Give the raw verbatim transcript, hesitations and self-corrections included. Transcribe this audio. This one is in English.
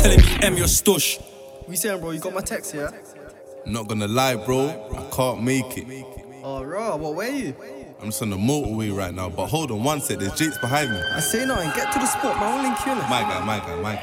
telling me, M, you're stush. What you saying, bro? You got my text, yeah? Not gonna lie, bro, I can't make it. Oh, raw, what, where are you? I'm just on the motorway right now, but hold on one sec, there's Jakes behind me. I say nothing, get to the spot, man, we'll link you in it. My guy, my guy, my guy.